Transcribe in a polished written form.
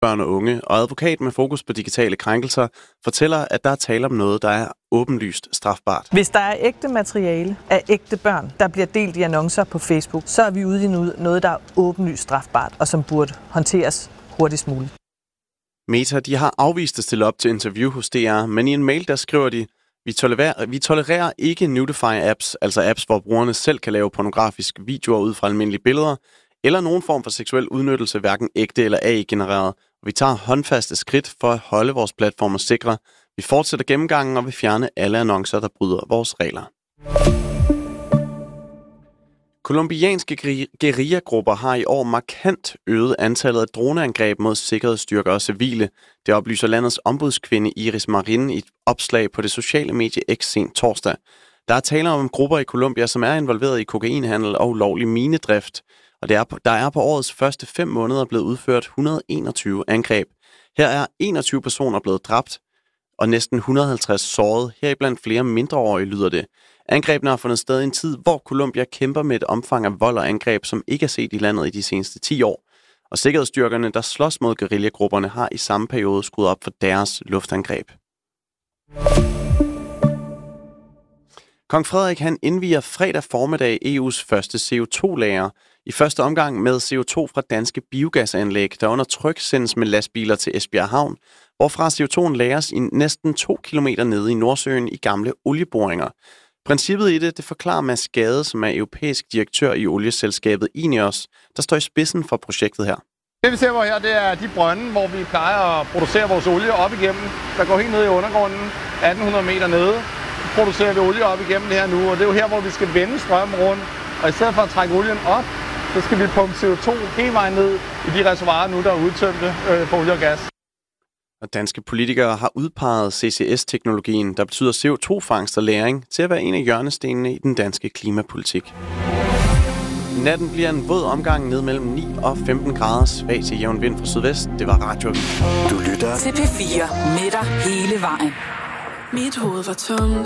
børn og unge, og advokat med fokus på digitale krænkelser fortæller, at der er tale om noget, der er åbenlyst strafbart. Hvis der er ægte materiale af ægte børn, der bliver delt i annoncer på Facebook, så er vi ude i noget, der er åbenlyst strafbart, og som burde håndteres hurtigst muligt. Meta, de har afvist at stille op til interview hos DR, men i en mail, der skriver de, vi tolererer ikke Nudify-apps, altså apps, hvor brugerne selv kan lave pornografiske videoer ud fra almindelige billeder, eller nogen form for seksuel udnyttelse, hverken ægte eller AI-genereret. Vi tager håndfaste skridt for at holde vores platformer sikre. Vi fortsætter gennemgangen og vil fjerne alle annoncer, der bryder vores regler. Colombianske guerillagrupper har i år markant øget antallet af droneangreb mod sikkerhedsstyrker og civile. Det oplyser landets ombudskvinde Iris Marin i et opslag på det sociale medie X sent torsdag. Der er tale om grupper i Colombia, som er involveret i kokainhandel og ulovlig minedrift. Og der er på årets første 5 måneder blevet udført 121 angreb. Her er 21 personer blevet dræbt og næsten 150 såret, heriblandt flere mindreårige, lyder det. Angrebene har fundet sted i en tid, hvor Colombia kæmper med et omfang af vold og angreb, som ikke er set i landet i de seneste 10 år. Og sikkerhedsstyrkerne, der slås mod guerillagrupperne, har i samme periode skruet op for deres luftangreb. Kong Frederik han indvier fredag formiddag EU's første CO2-lager. I første omgang med CO2 fra danske biogasanlæg, der under tryk sendes med lastbiler til Esbjerg Havn, hvorfra CO2'en lagres i næsten 2 kilometer nede i Nordsøen i gamle olieboringer. Princippet i det forklarer Mads Gade, som er europæisk direktør i olieselskabet Ineos, der står i spidsen for projektet her. Det vi ser på her, det er de brønde, hvor vi plejer at producere vores olie op igennem. Der går helt ned i undergrunden, 1800 meter nede. Så producerer vi olie op igennem det her nu, og det er jo her, hvor vi skal vende strømmen rundt. Og i stedet for at trække olien op, så skal vi pumpe CO2 hele vejen ned i de reservoirer nu, der er udtømte for olie og gas. Og danske politikere har udpeget CCS-teknologien, der betyder CO2-fangst og lagring, til at være en af hjørnestenene i den danske klimapolitik. Natten bliver en våd omgang ned mellem 9 og 15 grader, svag til jævn vind fra sydvest. Det var Radioavis. Du lytter til P4 med dig hele vejen. Mit hoved var tomt.